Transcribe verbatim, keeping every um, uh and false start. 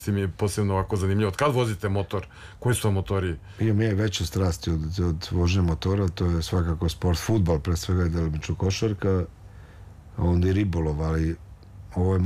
mi je posebno ovako zanimljivo. Od kad vozite motor? Koji su to motori? Imam je veće strasti od, od vožnje motora, to je svakako sport, fudbal, pre svega je delimično košarka, a onda i ribolov, ali ovo je